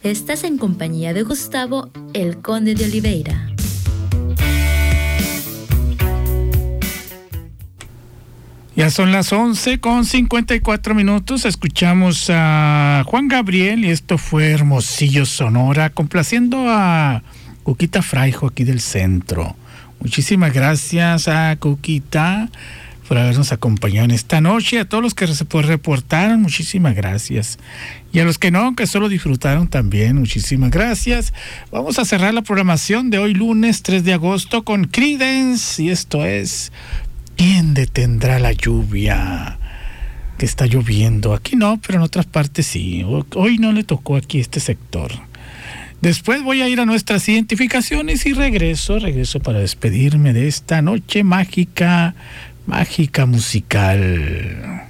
Estás en compañía de Gustavo, el Conde de Oliveira. Ya son las 11:54. Escuchamos a Juan Gabriel y esto fue Hermosillo, Sonora, complaciendo a Cuquita Fraijo aquí del centro. Muchísimas gracias a Cuquita por habernos acompañado en esta noche. A todos los que se reportaron, muchísimas gracias. Y a los que no, que solo disfrutaron también, muchísimas gracias. Vamos a cerrar la programación de hoy lunes 3 de agosto con Creedence y esto es ¿Quién detendrá la lluvia? Que está lloviendo. Aquí no, pero en otras partes sí. Hoy no le tocó aquí este sector. Después voy a ir a nuestras identificaciones y regreso para despedirme de esta noche mágica musical.